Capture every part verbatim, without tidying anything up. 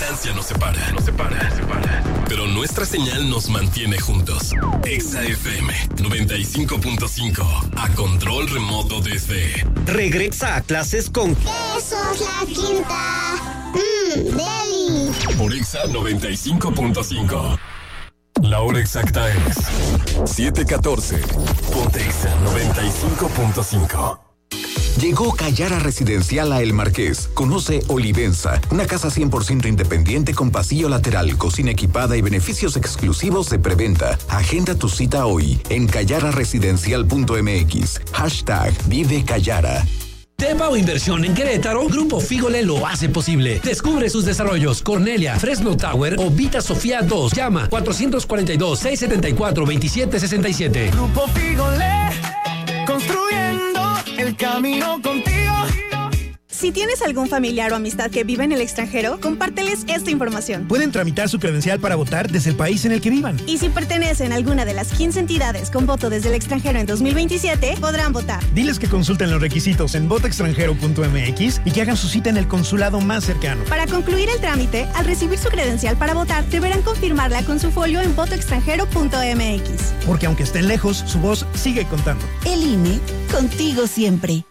distancia nos separa, nos separa, nos separa. Pero nuestra señal nos mantiene juntos. Exa F M noventa y cinco punto cinco. A control remoto desde... Regresa a clases con... Quesos La Quinta. Mmm, deli. Por Exa noventa y cinco punto cinco. La hora exacta es siete catorce. Ponte Exa noventa y cinco punto cinco. Llegó Callara Residencial a El Marqués. Conoce Olivenza, una casa cien por ciento independiente con pasillo lateral, cocina equipada y beneficios exclusivos de preventa. Agenda tu cita hoy en callara residencial punto m x. Hashtag Vive Callara. Tepa o inversión en Querétaro, Grupo Fígole lo hace posible. Descubre sus desarrollos: Cornelia, Fresno Tower o Vita Sofía dos. Llama cuatrocientos cuarenta y dos, seiscientos setenta y cuatro, veintisiete sesenta y siete. Grupo Fígole, construyendo el camino contigo. Si tienes algún familiar o amistad que vive en el extranjero, compárteles esta información. Pueden tramitar su credencial para votar desde el país en el que vivan. Y si pertenecen a alguna de las quince entidades con voto desde el extranjero en dos mil veintisiete, podrán votar. Diles que consulten los requisitos en voto extranjero punto m x y que hagan su cita en el consulado más cercano. Para concluir el trámite, al recibir su credencial para votar, deberán confirmarla con su folio en voto extranjero punto m x. Porque aunque estén lejos, su voz sigue contando. El I N E, contigo siempre.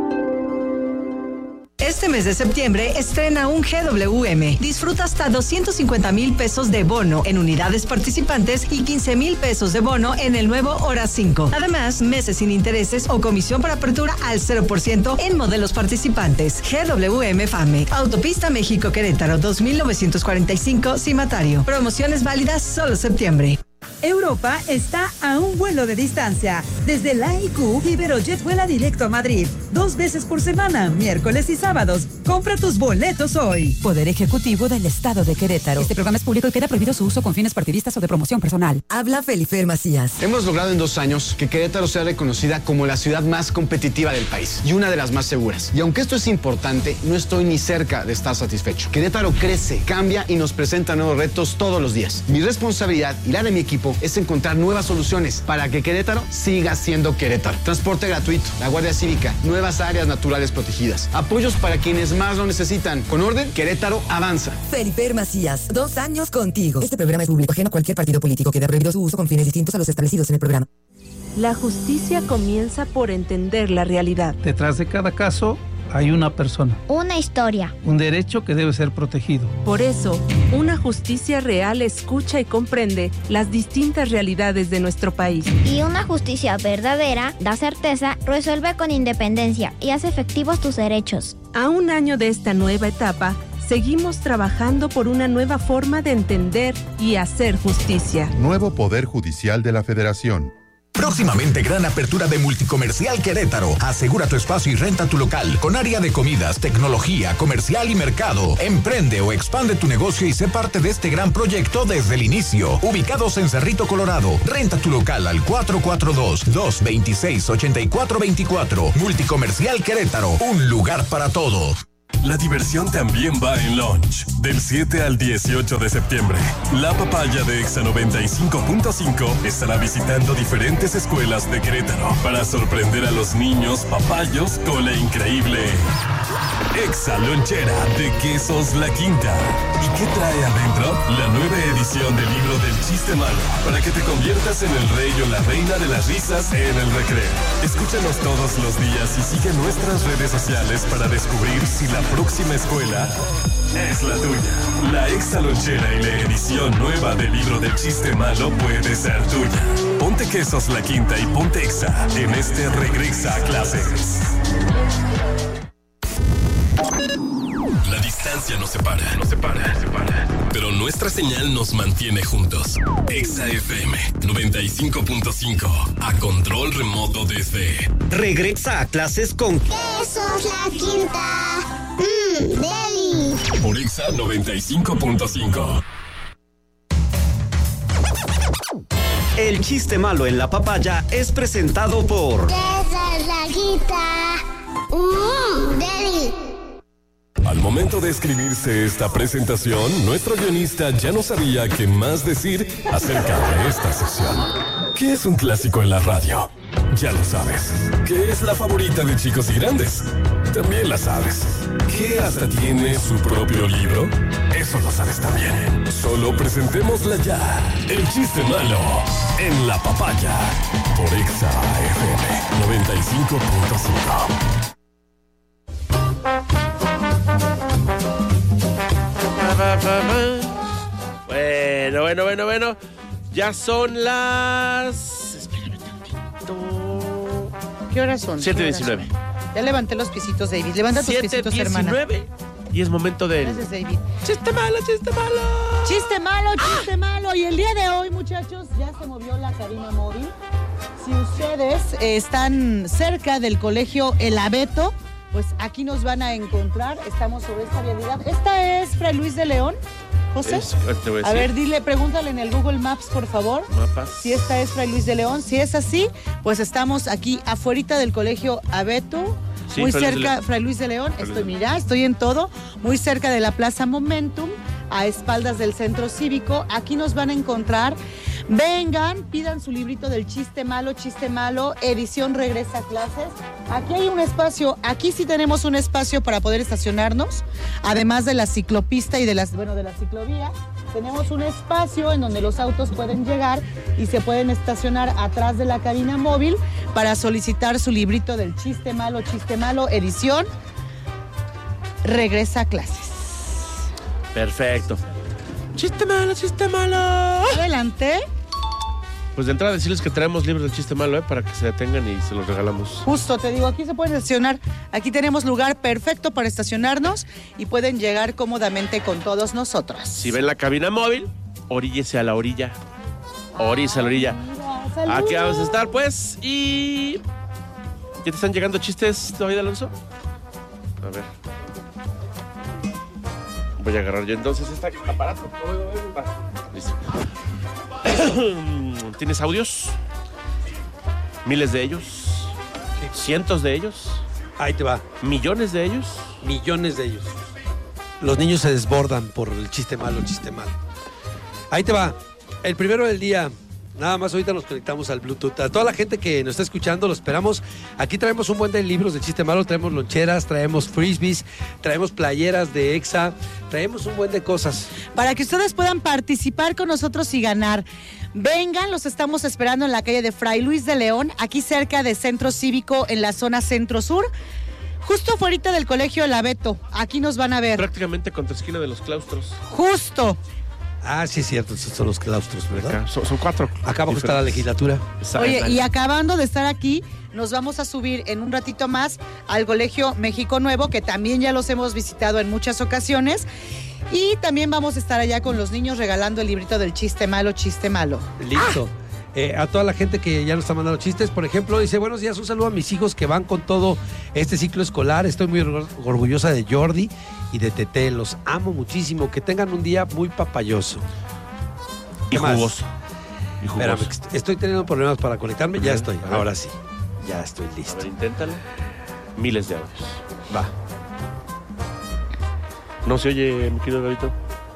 Este mes de septiembre estrena un G W M. Disfruta hasta doscientos cincuenta mil pesos de bono en unidades participantes y quince mil pesos de bono en el nuevo Hora cinco. Además, meses sin intereses o comisión para apertura al cero por ciento en modelos participantes. G W M FAME. Autopista México-Querétaro dos mil novecientos cuarenta y cinco, Cimatario. Promociones válidas solo septiembre. Europa está a un vuelo de distancia. Desde la I Q, Iberojet vuela directo a Madrid. Dos veces por semana, miércoles y sábados. Compra tus boletos hoy. Poder Ejecutivo del Estado de Querétaro. Este programa es público y queda prohibido su uso con fines partidistas o de promoción personal. Habla Felifer Macías. Hemos logrado en dos años que Querétaro sea reconocida como la ciudad más competitiva del país y una de las más seguras. Y aunque esto es importante, no estoy ni cerca de estar satisfecho. Querétaro crece, cambia y nos presenta nuevos retos todos los días. Mi responsabilidad y la de mi equipo es encontrar nuevas soluciones para que Querétaro siga siendo Querétaro. Transporte gratuito, la Guardia Cívica, nuevas áreas naturales protegidas, apoyos para quienes más lo necesitan. Con orden, Querétaro avanza. Felifer Macías, dos años contigo. Este programa es público, ajeno a cualquier partido político. Queda prohibido su uso con fines distintos a los establecidos en el programa. La justicia comienza por entender la realidad. Detrás de cada caso hay una persona. Una historia. Un derecho que debe ser protegido. Por eso, una justicia real escucha y comprende las distintas realidades de nuestro país. Y una justicia verdadera da certeza, resuelve con independencia y hace efectivos tus derechos. A un año de esta nueva etapa, seguimos trabajando por una nueva forma de entender y hacer justicia. Nuevo Poder Judicial de la Federación. Próximamente gran apertura de Multicomercial Querétaro. Asegura tu espacio y renta tu local con área de comidas, tecnología, comercial y mercado. Emprende o expande tu negocio y sé parte de este gran proyecto desde el inicio. Ubicados en Cerrito, Colorado. Renta tu local al cuatro cuatro dos, dos dos seis, ocho cuatro dos cuatro. Multicomercial Querétaro. Un lugar para todos. La diversión también va en Launch. Del siete al dieciocho de septiembre, La Papaya de Exa noventa y cinco punto cinco estará visitando diferentes escuelas de Querétaro para sorprender a los niños papayos con la increíble Exa Lonchera de Quesos La Quinta. ¿Y qué trae adentro? La nueva edición del libro del chiste malo, para que te conviertas en el rey o la reina de las risas en el recreo. Escúchanos todos los días y sigue nuestras redes sociales para descubrir si la próxima escuela es la tuya. La Exa Lonchera y la edición nueva del libro del chiste malo puede ser tuya. Ponte Quesos La Quinta y ponte Exa en este Regresa a Clases. La distancia nos separa, nos separa, nos separa. Pero nuestra señal nos mantiene juntos. Exa F M noventa y cinco punto cinco. A control remoto desde... Regresa a clases con... Quesos La Quinta. Mmm, deli. Por Exa noventa y cinco punto cinco. El chiste malo en La Papaya es presentado por... Quesos La Quinta. Mmm, deli. Al momento de escribirse esta presentación, nuestro guionista ya no sabía qué más decir acerca de esta sección. ¿Qué es un clásico en la radio? Ya lo sabes. ¿Qué es la favorita de chicos y grandes? También la sabes. ¿Qué hasta tiene su propio libro? Eso lo sabes está bien. Solo presentémosla ya. El chiste malo en la papaya. Por Exa F M noventa y cinco punto cinco. Bueno, bueno, bueno, bueno. Ya son las... Espérame tantito. ¿Qué horas son? siete diecinueve. Ya levanté los pisitos, David. Levanta tus pisitos, hermana. siete diecinueve. Y es momento del... Gracias, David. Chiste malo, chiste malo. Chiste malo, chiste ¡Ah! malo. Y el día de hoy, muchachos, ya se movió la cabina móvil. Si ustedes eh, están cerca del colegio El Abeto, pues aquí nos van a encontrar. Estamos sobre esta vialidad. ¿Esta es Fray Luis de León, José? Es, te voy a, a ver, dile, pregúntale en el Google Maps, por favor. Mapas. Si esta es Fray Luis de León. Si es así, pues estamos aquí afuerita del colegio Abeto. Sí, muy Fray cerca, Luis Fray Luis de León. Fray estoy, mira, estoy en todo. Muy cerca de la Plaza Momentum, a espaldas del Centro Cívico. Aquí nos van a encontrar. Vengan, pidan su librito del chiste malo, chiste malo, edición regresa a clases. Aquí hay un espacio, aquí sí tenemos un espacio para poder estacionarnos, además de la ciclopista y de las, bueno, de la ciclovía. Tenemos un espacio en donde los autos pueden llegar y se pueden estacionar atrás de la cabina móvil para solicitar su librito del chiste malo, chiste malo, edición regresa a clases. Perfecto. Chiste malo, chiste malo. Adelante. Pues de entrada decirles que traemos libros del chiste malo, ¿eh? Para que se detengan y se los regalamos. Justo, te digo, aquí se pueden estacionar. Aquí tenemos lugar perfecto para estacionarnos y pueden llegar cómodamente con todos nosotros. Si ven la cabina móvil, oríllese a la orilla. Oríllese a la orilla. Mira, aquí vamos a estar, pues, y... ¿Ya te están llegando chistes, David Alonso? A ver. Voy a agarrar yo entonces este aparato. Listo. ¿Tienes audios? ¿Miles de ellos? ¿Cientos de ellos? Ahí te va. ¿Millones de ellos? Millones de ellos. Los niños se desbordan por el chiste malo, chiste malo. Ahí te va. El primero del día. Nada más ahorita nos conectamos al Bluetooth. A toda la gente que nos está escuchando, lo esperamos. Aquí traemos un buen de libros de chiste malo. Traemos loncheras, traemos frisbees, traemos playeras de Exa. Traemos un buen de cosas. Para que ustedes puedan participar con nosotros y ganar. Vengan, los estamos esperando en la calle de Fray Luis de León, aquí cerca del Centro Cívico, en la zona Centro-Sur. Justo afuera del colegio El Abeto. Aquí nos van a ver. Prácticamente contra esquina de los claustros. Justo. Ah, sí es cierto, esos son los claustros, ¿verdad? Acá, son, son cuatro. Acá abajo está la legislatura. Oye, y acabando de estar aquí, nos vamos a subir en un ratito más al Colegio México Nuevo, que también ya los hemos visitado en muchas ocasiones. Y también vamos a estar allá con los niños regalando el librito del chiste malo, chiste malo. Listo. ¡Ah! Eh, a toda la gente que ya nos está mandando chistes, por ejemplo, dice, buenos días, un saludo a mis hijos que van con todo este ciclo escolar. Estoy muy orgullosa de Jordi y de Tete, los amo muchísimo, que tengan un día muy papayoso. Y jugoso. y jugoso. Espérame, estoy teniendo problemas para conectarme, ya estoy, ahora sí, ya estoy listo. A ver, inténtalo. Miles de audios. Va. No se oye, mi querido Gabito.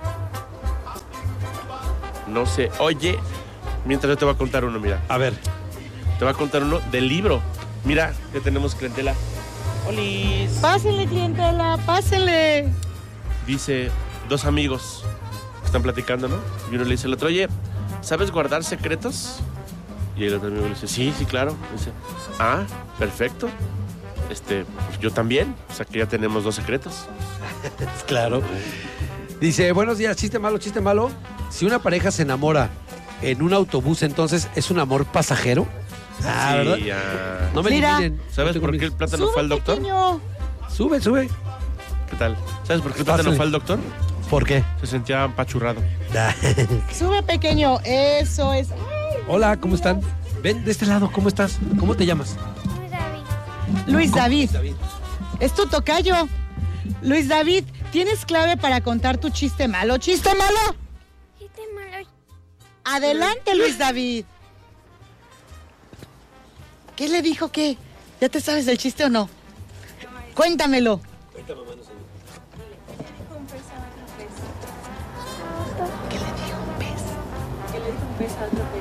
No se oye. Mientras yo te voy a contar uno, mira. A ver. Te voy a contar uno del libro. Mira, ya tenemos clientela. ¡Olis! Pásenle, clientela, pásenle. Dice, dos amigos que están platicando, ¿no? Y uno le dice al otro, oye, ¿sabes guardar secretos? Y el otro amigo le dice, sí, sí, claro. Y dice, ah, perfecto. Este, pues yo también. O sea que ya tenemos dos secretos. Claro. Dice, buenos días, chiste malo, chiste malo. Si una pareja se enamora en un autobús, entonces es un amor pasajero. Ah, sí, ¿verdad? Ya. No me Mira. eliminen. ¿Sabes por qué el plátano Sube, fue al doctor? Pequeño. Sube, sube. ¿Qué tal? ¿Sabes por qué el plátano Pásale. fue al doctor? ¿Por qué? Se sentía empachurrado. Sube, pequeño. Eso es. Ay, Hola, ¿cómo están? Ven de este lado, ¿cómo estás? ¿Cómo te llamas? Luis ¿Cómo? David. David. Es tu tocayo. Luis David, ¿tienes clave para contar tu chiste malo? ¿Chiste malo? Chiste malo. Adelante, Luis David. ¿Qué le dijo qué? ¿Ya te sabes el chiste o no? Cuéntamelo. ¿Qué le dijo un pez? ¿Qué le dijo un pez a otro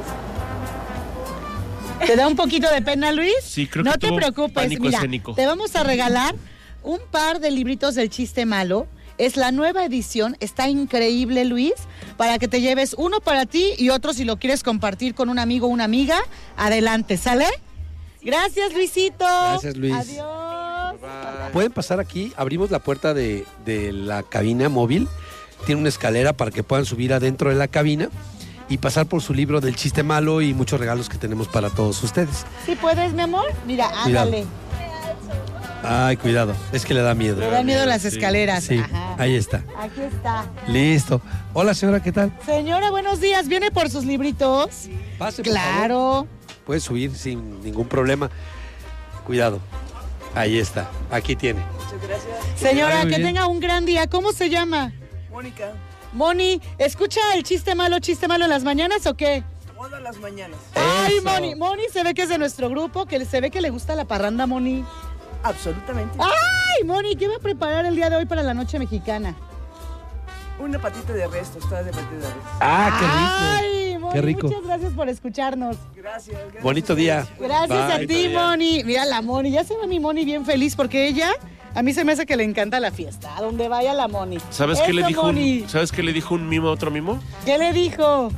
pez? ¿Te da un poquito de pena, Luis? Sí, creo no que te tuvo preocupes. pánico Mira, escénico. te vamos a regalar un par de libritos del chiste malo. Es la nueva edición, está increíble, Luis, para que te lleves uno para ti y otro si lo quieres compartir con un amigo o una amiga. Adelante, ¿sale? Gracias, Luisito. Gracias, Luis. Adiós. Pueden pasar aquí, abrimos la puerta de, de la cabina móvil, tiene una escalera para que puedan subir adentro de la cabina y pasar por su libro del chiste malo y muchos regalos que tenemos para todos ustedes. ¿Sí puedes, mi amor? Mira, Cuidado. ándale. Ay, cuidado, es que le da miedo. Le da miedo las escaleras. Sí, Ajá. ahí está. Aquí está. Listo. Hola, señora, ¿qué tal? Señora, buenos días. ¿Viene por sus libritos? Pase, por Claro. favor. Puede subir sin ningún problema. Cuidado. Ahí está. Aquí tiene. Muchas gracias. Señora, que tenga un gran día. ¿Cómo se llama? Mónica. Moni, ¿escucha el chiste malo, chiste malo en las mañanas o qué? Todas las mañanas. Ay, Eso. Moni. Moni se ve que es de nuestro grupo, que se ve que le gusta la parranda, Moni. Absolutamente. Ay, Moni, ¿qué va a preparar el día de hoy para la noche mexicana? Una patita de res, tostadas de patita de res. Ah, qué rico. Ay, Moni, Qué rico. muchas gracias por escucharnos. Gracias. gracias. Bonito día. Gracias Bye. a ti, Moni. Mira la Moni, ya se ve mi Moni bien feliz porque ella, a mí se me hace que le encanta la fiesta, a donde vaya la Moni. ¿Sabes qué le Eso, dijo Moni. un, ¿Sabes qué le dijo un mimo a otro mimo? ¿Qué le dijo?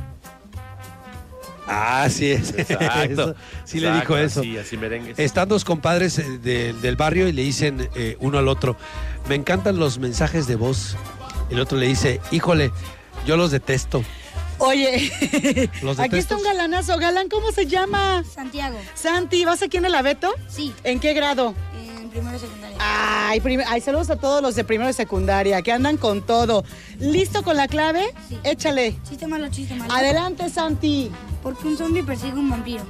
Ah, sí es. Exacto. Eso, sí le Exacto, dijo eso. Así, así merengues. Están dos compadres eh, de- del barrio y le dicen eh, uno al otro, me encantan los mensajes de voz. El otro le dice, híjole, yo los detesto. Oye, Los aquí detestas. está un galanazo. Galán, ¿cómo se llama? Santiago. Santi, ¿vas aquí en el Abeto? Sí. ¿En qué grado? En primero y secundaria. Ay, prim- ay, saludos a todos los de primero y secundaria, que andan con todo. ¿Listo con la clave? Sí. Échale. Chiste malo, chiste malo. Adelante, Santi. Porque un zombie persigue un vampiro.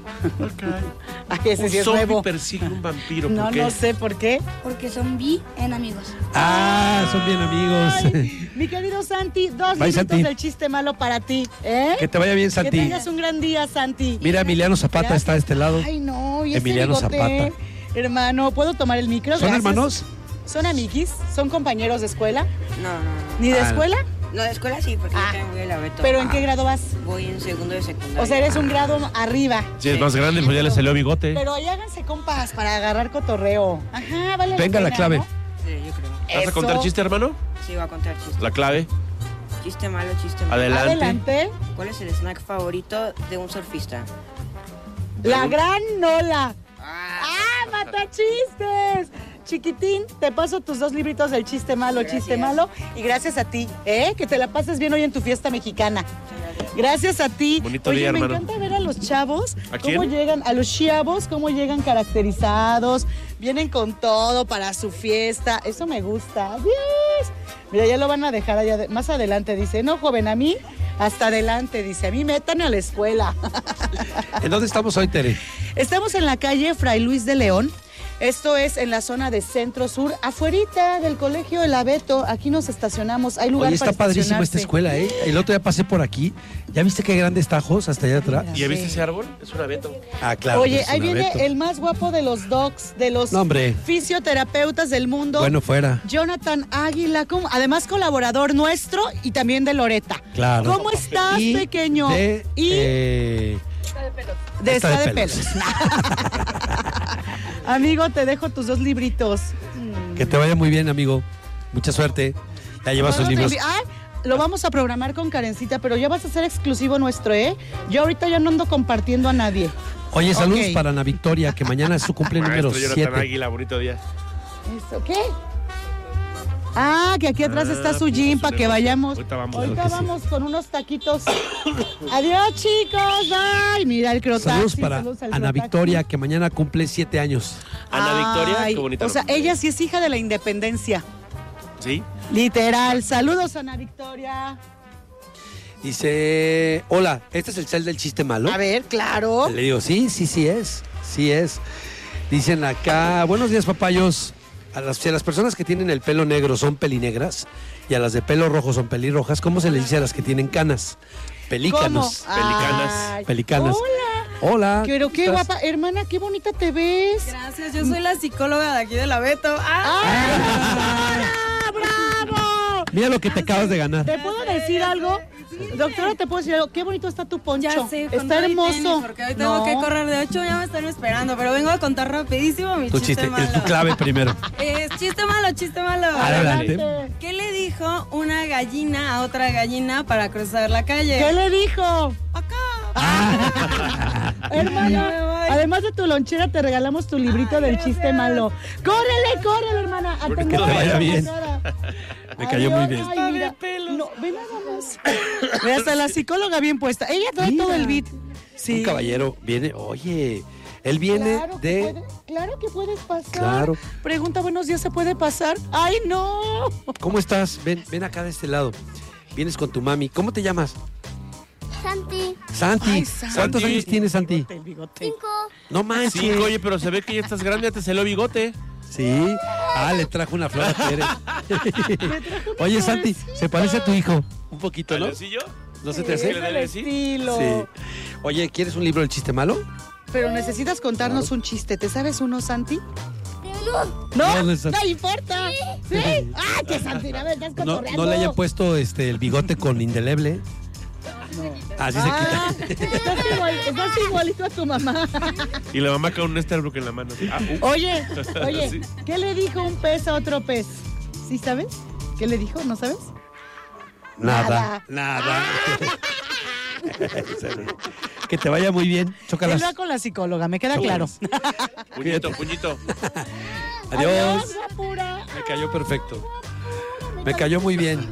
Ay, ese Un sí es zombie nuevo. persigue un vampiro. No, ¿Por qué? no sé por qué. Porque son bi en amigos. Ah, son bien amigos. Ay, mi querido Santi, dos Bye, minutos Santi. del chiste malo para ti, ¿eh? Que te vaya bien, Santi. Que tengas un gran día, Santi. Mira, Emiliano Zapata Gracias. está a este lado. Ay, no, y ese Emiliano bigote, Zapata. hermano, ¿puedo tomar el micro? ¿Son Gracias. hermanos? ¿Son amiguis? ¿Son compañeros de escuela? No, no, no. ¿Ni de Ah. escuela? No, de escuela sí, porque Ah. yo también voy a la Beto. ¿Pero en Ah, qué grado vas? Voy en segundo de secundaria. O sea, eres un grado arriba. Si es más grande, pues ya le salió bigote. Pero ahí háganse compas para agarrar cotorreo. Ajá, vale. Venga la pena, clave. ¿no? Sí, yo creo. ¿Vas a contar chiste, hermano? Sí, voy a contar chiste. La clave. Chiste malo, chiste malo. Adelante. Adelante. ¿Cuál es el snack favorito de un surfista? La gran Nola. ¡Ah, mata chistes! Chiquitín, te paso tus dos libritos del chiste malo, chiste malo. Y gracias a ti, ¿eh? Que te la pases bien hoy en tu fiesta mexicana. Gracias a ti. Bonito Oye, día, me hermano. encanta ver a los chavos. ¿A Cómo quién? llegan, a los chavos, cómo llegan caracterizados. Vienen con todo para su fiesta. Eso me gusta. ¡Dios! Mira, ya lo van a dejar allá de- más adelante. Dice, no, joven, a mí hasta adelante. Dice, a mí métanme a la escuela. ¿En dónde estamos hoy, Tere? Estamos en la calle Fray Luis de León. Esto es en la zona de Centro Sur, afuerita del Colegio El Abeto. Aquí nos estacionamos. Hay lugar Oye, está para padrísima estacionarse. esta escuela, ¿eh? El otro día pasé por aquí. ¿Ya viste qué grandes tajos hasta allá atrás? ¿Y ya viste ese árbol? Es un abeto. Ah, claro. Oye, es ahí un viene abeto. el más guapo de los docs, de los No, hombre. fisioterapeutas del mundo. Bueno, fuera. Jonathan Águila, como- además colaborador nuestro y también de Loreta. Claro. ¿Cómo estás, Y pequeño? de, y eh, de Está esta de de pelos. Amigo, te dejo tus dos libritos. que te vaya muy bien, amigo. Mucha suerte. Ya llevas sus Vamos a libros. envi- Ah, lo vamos a programar con Karencita, pero ya vas a ser exclusivo nuestro, ¿eh? Yo ahorita ya no ando compartiendo a nadie. Oye, saludos Ok. para Ana Victoria, que mañana es su cumple número Maestro Jonathan siete. Águila, bonito día. ¿Eso qué? Ah, que aquí atrás Ah, está su pues, gym su para que negocio. vayamos. Ahorita vamos. Ahorita Claro que sí. vamos con unos taquitos. Adiós, chicos. Bye. Mira el crotaxi. Saludos para saludos al Ana crotaxi. Victoria, que mañana cumple siete años. Ana Victoria, Ay, qué bonita. O sea, nombre. ella sí es hija de la independencia. ¿Sí? Literal. Saludos, Ana Victoria. Dice, hola, ¿este es el cel del chiste malo? A ver, claro. Le digo, sí, sí, sí es, sí es. Dicen acá, buenos días, papayos. A las, si a las personas que tienen el pelo negro son pelinegras y a las de pelo rojo son pelirrojas, ¿cómo se les dice a las que tienen canas? Pelícanos. ¿Cómo? Pelicanas. Ay, Pelicanas. Hola. Hola. Pero qué ¿estás? guapa. Hermana, qué bonita te ves. Gracias, yo soy la psicóloga de aquí de la Beto. ¡Ah! ¡Ah, bravo! Mira lo que te acabas de ganar. ¿Te puedo decir algo? Doctora, ¿te puedo decir algo? Qué bonito está tu poncho. Ya sé, con está todo y hermoso. tenis, porque hoy tengo No. que correr de ocho, ya me están esperando, pero vengo a contar rapidísimo mi Tu chiste, chiste, malo. es tu clave primero. Es chiste malo, chiste malo. Adelante. ¿Qué le dijo una gallina a otra gallina para cruzar la calle? ¿Qué le dijo? Acá. Hermana, además de tu lonchera te regalamos tu librito del chiste malo. ¡Córrele, córrele, hermana! A Que te atender vaya a bien. Sara. Me cayó muy bien. Ay, mira. No, ve nada más. Ve hasta la psicóloga bien puesta. Ella trae Mira. todo el beat. Sí. Un caballero viene, oye, él viene Claro que de... puede- claro que puedes pasar. Claro. Pregunta, buenos días, ¿se puede pasar? ¡Ay, no! ¿Cómo estás? Ven, ven acá de este lado. Vienes con tu mami. ¿Cómo te llamas? Santi. Santi. Ay, Santi. ¿Cuántos años tienes, Santi? Cinco. No manches. Sí, oye, pero se ve que ya estás grande, ya te salió bigote. Sí. Ah, le trajo una flor a Pérez. Oye, Santi, se parece a tu hijo. Un poquito, ¿no? ¿Alencillo? ¿No se te hace? ¿Qué le debe decir? Estilo. Sí. Oye, ¿quieres un libro del chiste malo? Pero necesitas contarnos un chiste. ¿Te sabes uno, Santi? No. No, No, no, no es Santi. importa. ¿Sí? ¡Ah, que Santi! A ver, estás No, cotorreando. no le hayan puesto este el bigote con indeleble. Así Ah, se quita. estás, igual- estás igualito a tu mamá. Y la mamá con un Starbucks en la mano. Ah, uh. Oye, oye, Sí. ¿qué le dijo un pez a otro pez? ¿Sí sabes? ¿Qué le dijo? ¿No sabes? Nada, nada. Que te vaya muy bien. Él Chócalas. va con la psicóloga, me queda claro. Puñito, puñito. Adiós. guapura. Me cayó perfecto. Me cayó muy bien.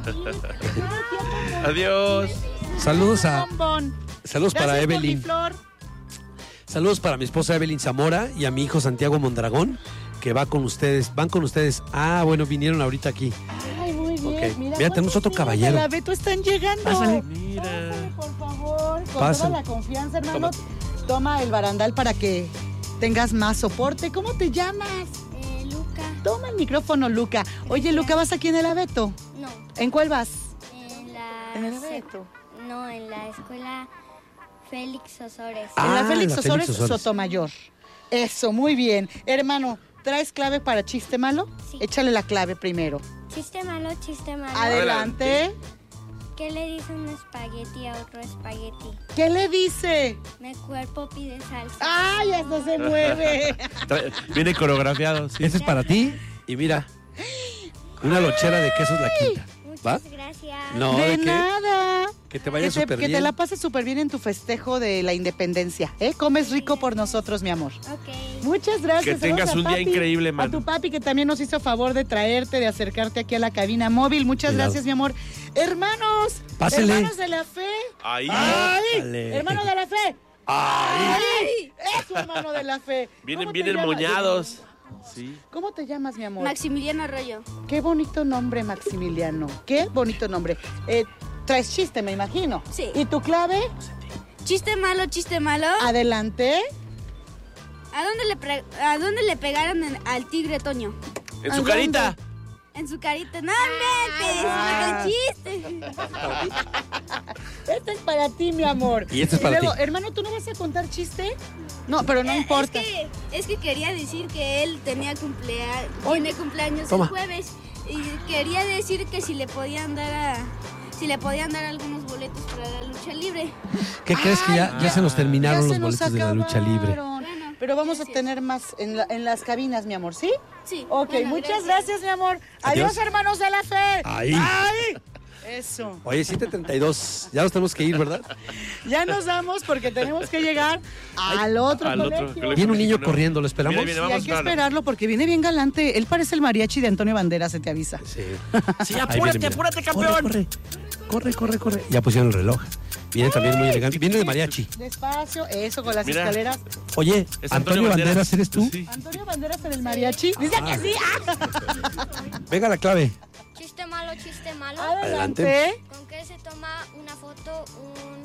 Adiós. Saludos a. Bombón. Saludos para Gracias por mi Evelyn. flor. Saludos para mi esposa Evelyn Zamora y a mi hijo Santiago Mondragón, que va con ustedes. Van con ustedes. Ah, bueno, vinieron ahorita aquí. Ay, muy bien. Ok. Mira, Mira, tenemos otro caballero. La Beto están llegando. Pásale. Mira. Por favor, con Pásale. toda la confianza, hermano. Toma. el barandal para que tengas más soporte. ¿Cómo te llamas? Eh, Luca. Toma el micrófono, Luca. Oye, Luca, ¿vas aquí en el Abeto? No. ¿En cuál vas? En la. En el sec- Abeto. No, en la escuela Félix Osores. Ah, en la Félix la Osores, Félix Osores. Sotomayor. Eso, muy bien. Hermano, ¿traes clave para chiste malo? Sí. Échale la clave primero. Chiste malo, chiste malo. Adelante. ¿Qué le dice un espagueti a otro espagueti? ¿Qué le dice? Mi cuerpo pide salsa. ¡Ay, hasta se mueve! Trae- Viene coreografiado. Sí. Este es para ti. Y mira, una lonchera de quesos La Quinta. ¿Va? Muchas gracias. No, de ¿de qué? nada. Que te vaya Que te, súper que bien. te la pases súper bien en tu festejo de la independencia. ¿Eh? Comes rico por nosotros, mi amor. Ok. Muchas gracias. Que tengas Saludos a un día papi, increíble, A mano. tu papi que también nos hizo favor de traerte, de acercarte aquí a la cabina móvil. Muchas Cuidado. gracias, mi amor. Hermanos. Pásele. Hermanos de la fe. Ahí. ¡Ay! Dale. Hermano de la fe. ¡Ay! Eso, hermano de la fe. Vienen, ¿Cómo te vienen llamas? moñados. Sí. ¿Cómo te llamas, mi amor? Maximiliano Arroyo. Qué bonito nombre, Maximiliano. Qué bonito nombre. Eh, traes chiste, me imagino. Sí. ¿Y tu clave? Chiste malo, chiste malo. Adelante. ¿A dónde le, pre- a dónde le pegaron en- al tigre Toño? En ¿A su dónde? carita. En su carita. ¡No inventes! Ah. ¡No chiste! Este es para ti, mi amor. Y este es para luego, ti. hermano, ¿tú no vas a contar chiste? No, pero no Eh, importa. Es que, es que quería decir que él tenía cumplea- Hoy- tiene cumpleaños Toma. el jueves. Y quería decir que si le podían dar a... Si le podían dar algunos boletos para la lucha libre. ¿Qué crees que ya, Ay, ya se nos terminaron Ya los se nos boletos de la lucha libre? acabaron. Bueno, Pero vamos a gracias. tener más en, la- en las cabinas, mi amor, ¿sí? Sí. Ok, bueno, muchas gracias. mi amor. Adiós, Adiós. hermanos de la fe. Ahí. ¡Ay! Eso. Oye, siete treinta y dos. Ya nos tenemos que ir, ¿verdad? Ya nos vamos porque tenemos que llegar al otro Al otro colegio. colegio. Viene un niño No. corriendo, ¿lo esperamos? Viene, viene, Sí, vamos hay que a esperarlo. esperarlo porque viene bien galante. Él parece el mariachi de Antonio Banderas, se te avisa. Sí. Sí, Ahí apúrate, viene, mira. apúrate, campeón. Corre, corre, corre, corre, corre. Ya pusieron el reloj. Viene también muy elegante. Viene de mariachi. Despacio, eso, con las Mira. escaleras. Oye, Es Antonio, Banderas, ¿eres tú? Sí. Antonio Banderas en el mariachi. Dice Ah. que sí. ¡Ah! Venga la clave. Chiste malo, chiste malo. Adelante. ¿Con qué se toma una foto un...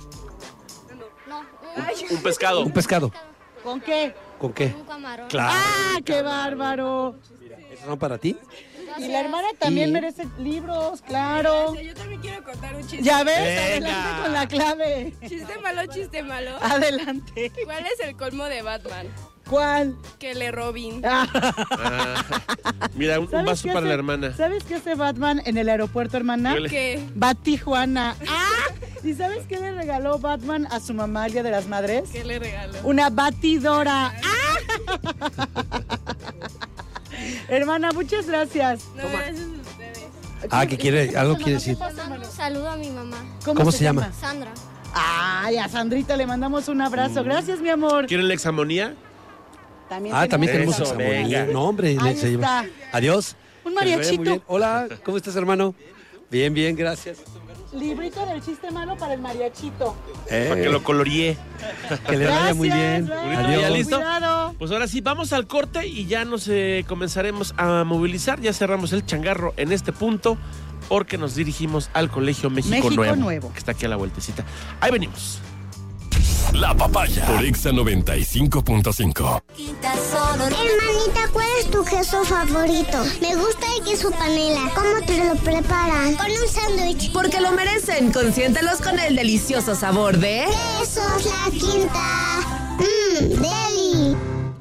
No, Un, un pescado. Un pescado. ¿Con qué? ¿Con qué? un camarón. Claro. ¡Ah, qué bárbaro! ¿Esos son para ti? Y la hermana también Y- merece libros, claro. Yo también quiero contar un chiste. Ya ves, Venga. adelante con la clave. Chiste malo, chiste malo. Adelante. ¿Cuál es el colmo de Batman? ¿Cuál? Que le Robin. Ah, mira, un, un vaso para hace, la hermana. ¿Sabes qué hace Batman en el aeropuerto, hermana? ¿Qué? Va Tijuana. ¡Ah! ¿Y sabes qué le regaló Batman a su mamá el Día de las Madres? ¿Qué le regaló? Una batidora. ¡Ah! Hermana, muchas gracias. No, gracias a ustedes. Ah, ¿qué quiere? ¿Algo quiere decir? Un saludo a mi mamá. ¿Cómo, ¿Cómo se, se llama? llama? Sandra. Ay, a Sandrita le mandamos un abrazo. Gracias, mi amor. ¿Quieren la examonía? También Ah, también tenemos Eso, examonía. venga. No, hombre. Ahí se lleva. está. Adiós. Un Que les vaya muy mariachito. bien. Hola, ¿cómo estás, hermano? Bien, bien, gracias. Librito del chiste malo para el mariachito. Eh, Para que lo coloreé. que le vaya muy bien. Gracias, ¿Ya Adiós. listo? Cuidado. Pues ahora sí, vamos al corte y ya nos eh, comenzaremos a movilizar. Ya cerramos el changarro en este punto porque nos dirigimos al Colegio México, México Nuevo, Nuevo. que está aquí a la vueltecita. Ahí venimos. La Papaya por Exa noventa y cinco punto cinco. Hermanita, ¿cuál es tu queso favorito? Me gusta el queso panela. ¿Cómo te lo preparan? Con un sándwich. Porque lo merecen, consiéntelos con el delicioso sabor de... Quesos La Quinta. Mmm, deli.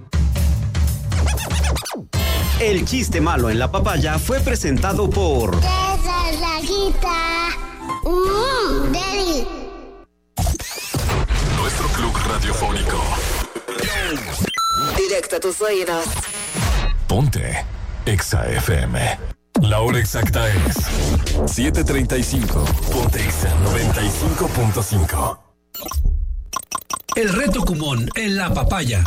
El chiste malo en la papaya fue presentado por Quesos La Quinta. Mmm, deli. Nuestro club radiofónico. Directo a tus oídos. Ponte Exa F M. La hora exacta es siete treinta y cinco. Ponte Exa noventa y cinco punto cinco. El reto Kumon en la papaya.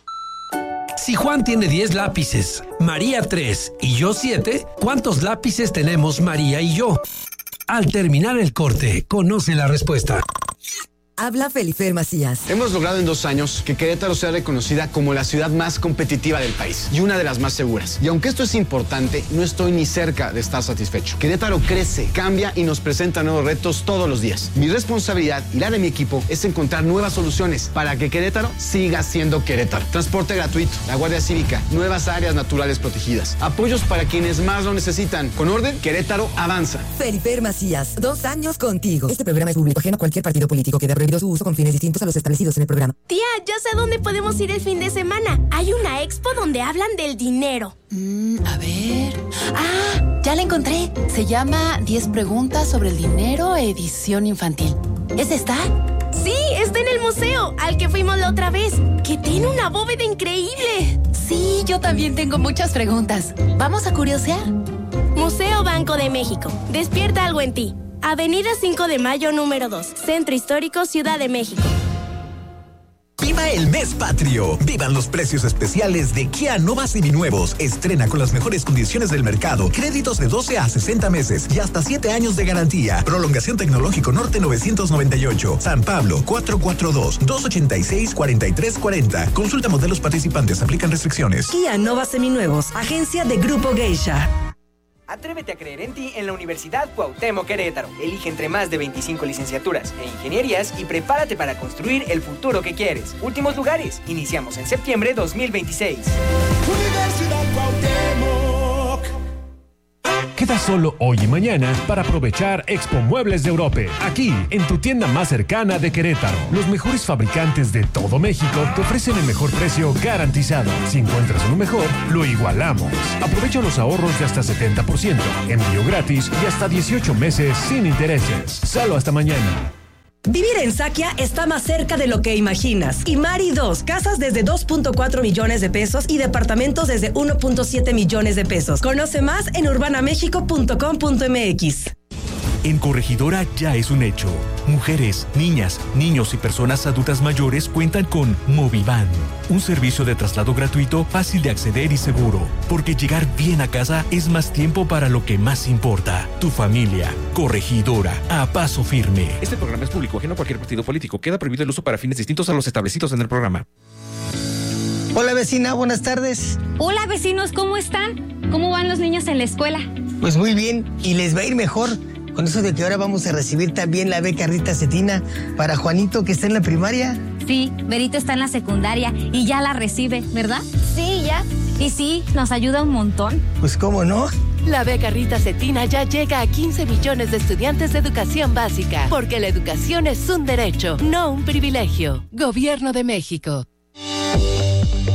Si Juan tiene diez lápices, María tres y yo siete, ¿cuántos lápices tenemos María y yo? Al terminar el corte, conoce la respuesta. Habla Felifer Macías. Hemos logrado en dos años que Querétaro sea reconocida como la ciudad más competitiva del país y una de las más seguras. Y aunque esto es importante, no estoy ni cerca de estar satisfecho. Querétaro crece, cambia y nos presenta nuevos retos todos los días. Mi responsabilidad y la de mi equipo es encontrar nuevas soluciones para que Querétaro siga siendo Querétaro. Transporte gratuito, la Guardia Cívica, nuevas áreas naturales protegidas, apoyos para quienes más lo necesitan. Con orden, Querétaro avanza. Felifer Macías, dos años contigo. Este programa es público ajeno a cualquier partido político. Queda prohibido su uso con fines distintos a los establecidos en el programa. Tía, ya sé dónde podemos ir el fin de semana. Hay una expo donde hablan del dinero. Mm, a ver. Ah, ya la encontré. Se llama diez preguntas sobre el dinero, edición infantil. ¿Es esta? Sí, está en el museo, al que fuimos la otra vez, que tiene una bóveda increíble. Sí, yo también tengo muchas preguntas. ¿Vamos a curiosear? Museo Banco de México. Despierta algo en ti. Avenida cinco de mayo, número dos. Centro Histórico, Ciudad de México. Viva el mes patrio. Vivan los precios especiales de Kia Nova Seminuevos. Estrena con las mejores condiciones del mercado. Créditos de doce a sesenta meses y hasta siete años de garantía. Prolongación Tecnológico Norte novecientos noventa y ocho. San Pablo cuatro cuatro dos, dos ocho seis, cuatro tres cuatro cero. Consulta modelos participantes. Aplican restricciones. Kia Nova Seminuevos. Agencia de Grupo Geisha. Atrévete a creer en ti en la Universidad Cuauhtémoc Querétaro. Elige entre más de veinticinco licenciaturas e ingenierías y prepárate para construir el futuro que quieres. Últimos lugares. Iniciamos en septiembre dos mil veintiséis. Universidad Cuauhtémoc. Queda solo hoy y mañana para aprovechar Expo Muebles de Europe, aquí en tu tienda más cercana de Querétaro. Los mejores fabricantes de todo México te ofrecen el mejor precio garantizado. Si encuentras uno mejor, lo igualamos. Aprovecha los ahorros de hasta setenta por ciento, envío gratis y hasta dieciocho meses sin intereses. Solo hasta mañana. Vivir en Saquia está más cerca de lo que imaginas. Y Mari dos, casas desde dos punto cuatro millones de pesos y departamentos desde uno punto siete millones de pesos. Conoce más en urbana mexico punto com punto m x. En Corregidora ya es un hecho. Mujeres, niñas, niños y personas adultas mayores cuentan con Movivan, un servicio de traslado gratuito, fácil de acceder y seguro. Porque llegar bien a casa es más tiempo para lo que más importa. Tu familia. Corregidora. A paso firme. Este programa es público, ajeno a cualquier partido político. Queda prohibido el uso para fines distintos a los establecidos en el programa. Hola vecina, buenas tardes. Hola vecinos, ¿cómo están? ¿Cómo van los niños en la escuela? Pues muy bien, y les va a ir mejor. Con eso de que ahora vamos a recibir también la beca Rita Cetina para Juanito, que está en la primaria. Sí, Berito está en la secundaria y ya la recibe, ¿verdad? Sí, ya. Y sí, nos ayuda un montón. Pues cómo no. La beca Rita Cetina ya llega a quince millones de estudiantes de educación básica, porque la educación es un derecho, no un privilegio. Gobierno de México.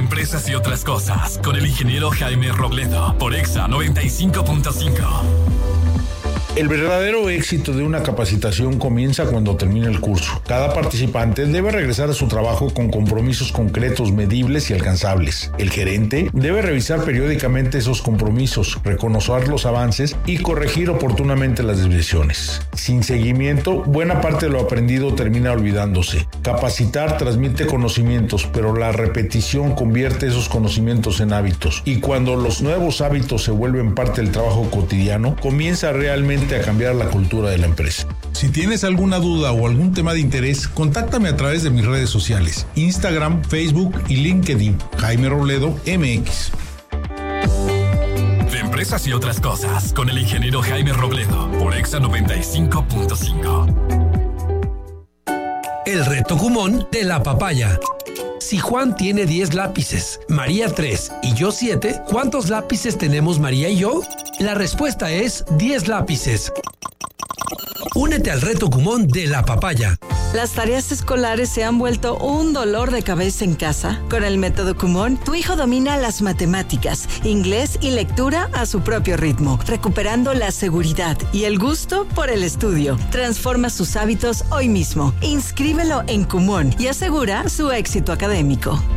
empresas y otras cosas con el ingeniero Jaime Robledo por Exa noventa y cinco punto cinco. El verdadero éxito de una capacitación comienza cuando termina el curso. Cada participante debe regresar a su trabajo con compromisos concretos, medibles y alcanzables. El gerente debe revisar periódicamente esos compromisos, reconocer los avances y corregir oportunamente las desviaciones. Sin seguimiento, buena parte de lo aprendido termina olvidándose. Capacitar transmite conocimientos, pero la repetición convierte esos conocimientos en hábitos. Y cuando los nuevos hábitos se vuelven parte del trabajo cotidiano, comienza realmente a cambiar la cultura de la empresa. Si tienes alguna duda o algún tema de interés, contáctame a través de mis redes sociales, Instagram, Facebook y LinkedIn, Jaime Robledo M X. De empresas y otras cosas, con el ingeniero Jaime Robledo, por Exa noventa y cinco punto cinco. El reto Kumon de la papaya. Si Juan tiene diez lápices, María tres y yo siete, ¿cuántos lápices tenemos María y yo? La respuesta es diez lápices. Únete al reto Kumon de la papaya. ¿Las tareas escolares se han vuelto un dolor de cabeza en casa? Con el método Kumon, tu hijo domina las matemáticas, inglés y lectura a su propio ritmo, recuperando la seguridad y el gusto por el estudio. Transforma sus hábitos hoy mismo. Inscríbelo en Kumon y asegura su éxito académico.